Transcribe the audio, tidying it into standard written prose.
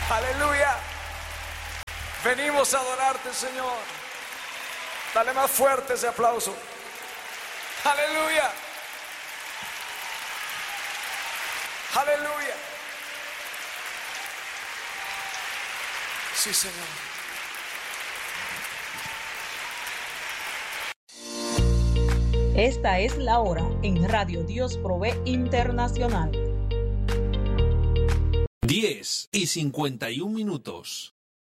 Aleluya. Venimos a adorarte, Señor. Dale más fuerte ese aplauso. Aleluya. Aleluya. Sí, Señor. Esta es la hora en Radio Dios Provee Internacional. 10:51.